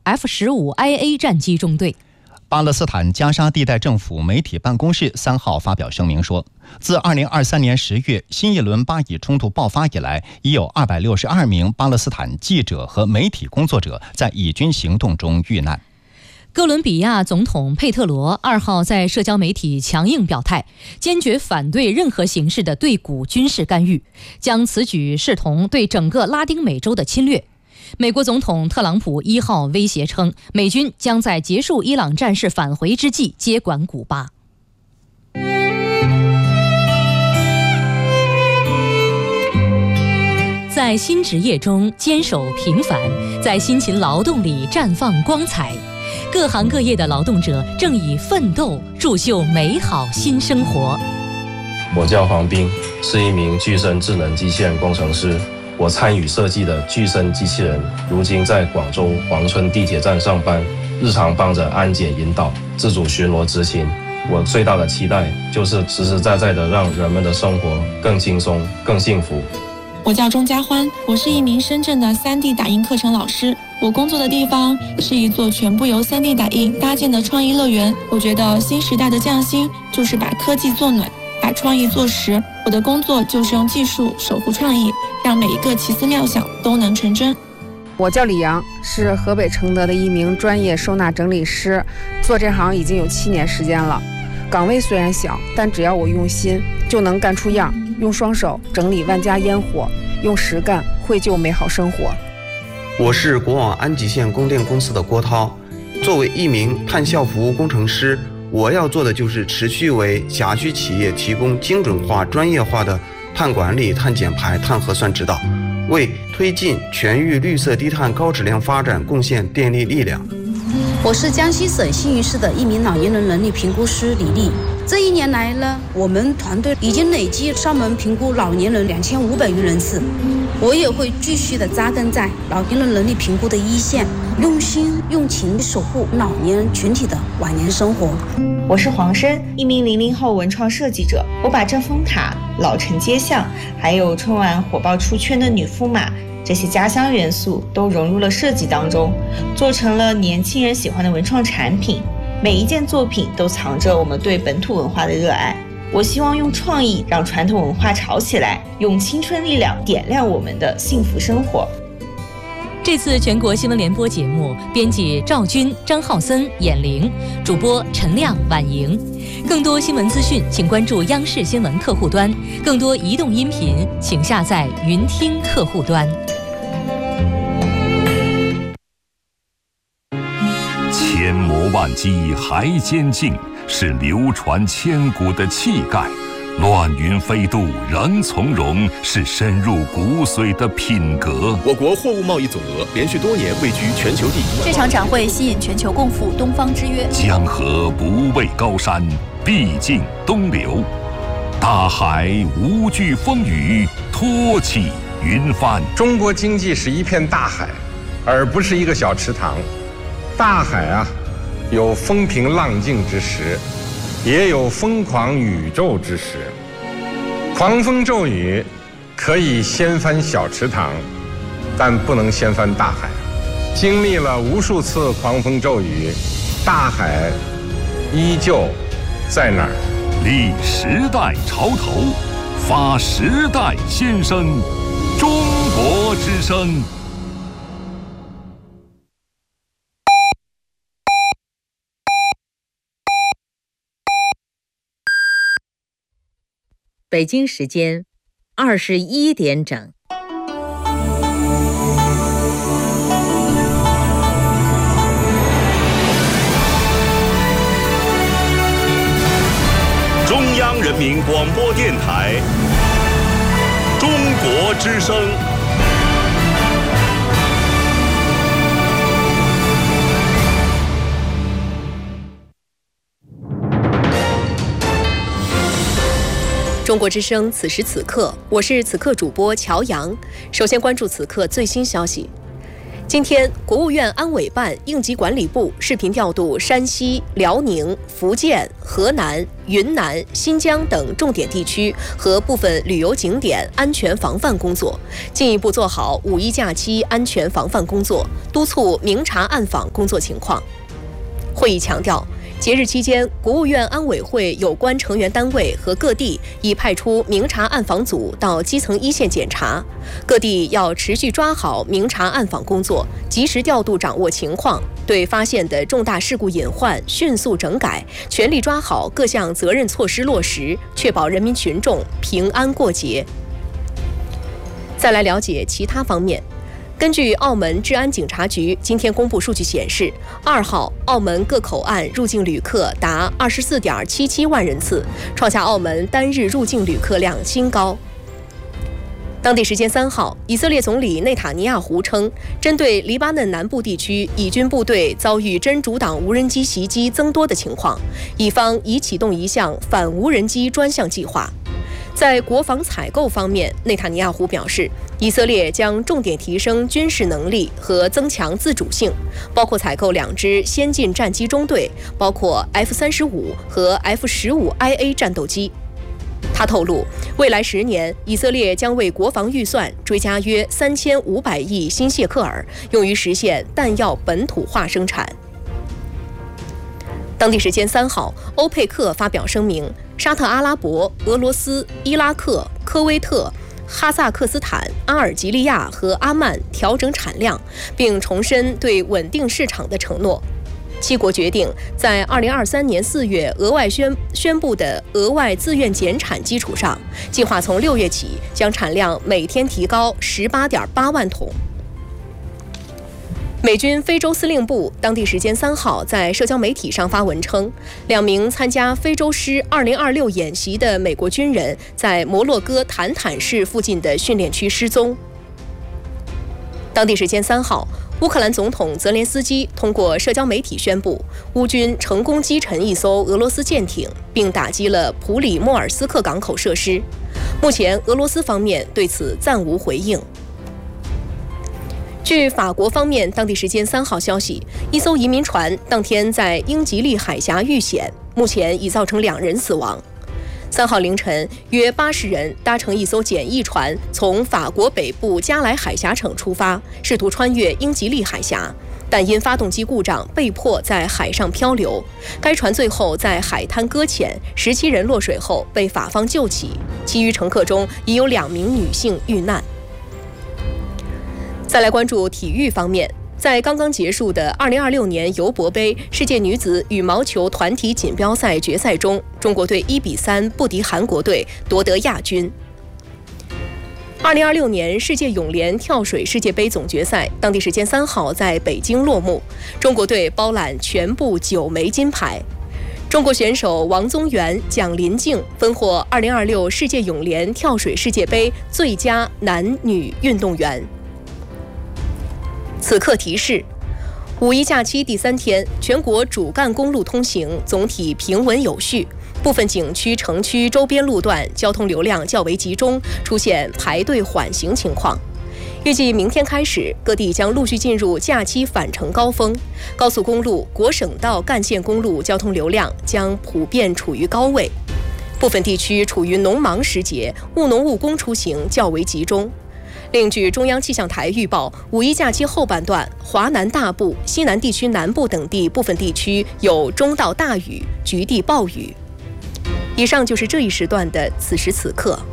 F-15IA 战机中队。 巴勒斯坦加沙地带政府媒体办公室3号发表声明说，自2023年10月新一轮巴以冲突爆发以来，已有262名巴勒斯坦记者和媒体工作者在以军行动中遇难。 哥伦比亚总统佩特罗2号在社交媒体强硬表态，坚决反对任何形式的对古军事干预，将此举视同对整个拉丁美洲的侵略。美国总统特朗普1号威胁称，美军将在结束伊朗战事返回之际接管古巴。在新职业中坚守平凡，在辛勤劳动里绽放光彩。各行各业的劳动者正以奋斗铸就美好新生活。 我叫黄斌，是一名具身智能机器人工程师。我参与设计的具身机器人，如今在广州黄村地铁站上班，日常帮着安检引导、自主巡逻执勤。我最大的期待就是实实在在的让人们的生活更轻松、更幸福。 我叫钟家欢，我是一名深圳的3D 打印课程老师。我工作的地方是一座全部由3D 打印搭建的创意乐园。我觉得新时代的匠心就是把科技做暖，把创意做实。我的工作就是用技术守护创意，让每一个奇思妙想都能成真。 我叫李阳，是河北承德的一名专业收纳整理师，做这行已经有7年时间了。岗位虽然小，但只要我用心，就能干出样。用双手整理万家烟火，用实干绘就美好生活。 我是国网安吉县供电公司的郭涛，作为一名碳效服务工程师，我要做的就是持续为辖区企业提供精准化、专业化的碳管理、碳减排、碳核算指导，为推进全域绿色低碳高质量发展贡献电力力量。 我是江西省新余市的一名老年人能力评估师李丽。这1年来呢，我们团队已经累计上门评估老年人2500余人次。我也会继续的扎根在老年人能力评估的一线，用心用情守护老年群体的晚年生活。 我是黄申，一名00后文创设计者。我把正风塔、老城街巷，还有春晚火爆出圈的女驸马这些家乡元素都融入了设计当中，做成了年轻人喜欢的文创产品。每一件作品都藏着我们对本土文化的热爱。我希望用创意让传统文化炒起来，用青春力量点亮我们的幸福生活。 这次全国新闻联播节目，编辑赵军、张浩森、闫玲，主播陈亮、婉莹。更多新闻资讯，请关注央视新闻客户端；更多移动音频，请下载云听客户端。 千磨万击还坚劲，是流传千古的气概；乱云飞渡仍从容，是深入骨髓的品格。 我国货物贸易总额连续多年位居全球第一。 这场展会吸引全球共赴东方之约。 江河不畏高山，必尽东流；大海无惧风雨，托起云帆。 中国经济是一片大海，而不是一个小池塘。大海啊，有风平浪静之时，也有疯狂宇宙之时。狂风骤雨可以掀翻小池塘，但不能掀翻大海。经历了无数次狂风骤雨，大海依旧在那儿。 立时代潮头，发时代先声，中国之声。 北京时间21点整。 中央人民广播电台，中国之声。 中国之声，此时此刻，我是此刻主播乔阳。首先关注此刻最新消息。 今天，国务院安委办、应急管理部视频调度山西、辽宁、福建、河南、云南、新疆等重点地区和部分旅游景点安全防范工作，进一步做好五一假期安全防范工作，督促明察暗访工作情况。会议强调，节日期间，国务院安委会有关成员单位和各地已派出明察暗访组到基层一线检查，各地要持续抓好明察暗访工作，及时调度掌握情况，对发现的重大事故隐患迅速整改，全力抓好各项责任措施落实，确保人民群众平安过节。再来了解其他方面。根据澳门治安警察局今天公布数据显示，2号澳门各口岸入境旅客达24.77万人次，创下澳门单日入境旅客量新高。当地时间3号，以色列总理内塔尼亚胡称，针对黎巴嫩南部地区以军部队遭遇真主党无人机袭击增多的情况，以方已启动一项反无人机专项计划。在国防采购方面，内塔尼亚胡表示，以色列将重点提升军事能力和增强自主性，包括采购2支先进战机中队，包括 F-35和 F-15IA 战斗机。他透露，未来10年，以色列将为国防预算追加约3500亿新谢克尔，用于实现弹药本土化生产。当地时间3号，欧佩克发表声明，沙特阿拉伯、俄罗斯、伊拉克、科威特、哈萨克斯坦、阿尔及利亚和阿曼调整产量，并重申对稳定市场的承诺。7国决定在2023年4月额外宣布的额外自愿减产基础上，计划从6月起将产量每天提高18.8万桶。美军非洲司令部当地时间3号在社交媒体上发文称，2名参加非洲狮2026演习的美国军人在摩洛哥坦坦市附近的训练区失踪。当地时间3号，乌克兰总统泽连斯基通过社交媒体宣布，乌军成功击沉一艘俄罗斯舰艇，并打击了普里莫尔斯克港口设施。目前，俄罗斯方面对此暂无回应。据法国方面当地时间3号消息，一艘移民船当天在英吉利海峡遇险，目前已造成2人死亡。3号凌晨，约80人搭乘一艘简易船从法国北部加莱海峡省出发，试图穿越英吉利海峡，但因发动机故障被迫在海上漂流。该船最后在海滩搁浅，17人落水后被法方救起，其余乘客中已有2名女性遇难。再来关注体育方面，在刚刚结束的2026年尤伯杯世界女子羽毛球团体锦标赛决赛中，中国队1比3不敌韩国队，夺得亚军。2026年世界泳联跳水世界杯总决赛当地时间3号在北京落幕，中国队包揽全部9枚金牌。中国选手王宗源、蒋林静分获2026世界泳联跳水世界杯最佳男女运动员。此刻提示：五一假期第3天，全国主干公路通行总体平稳有序，部分景区、城区周边路段交通流量较为集中，出现排队缓行情况。预计明天开始，各地将陆续进入假期返程高峰，高速公路、国省道干线公路交通流量将普遍处于高位，部分地区处于农忙时节，务农务工出行较为集中。另据中央气象台预报，五一假期后半段，华南大部、西南地区南部等地部分地区有中到大雨，局地暴雨。以上就是这一时段的此时此刻。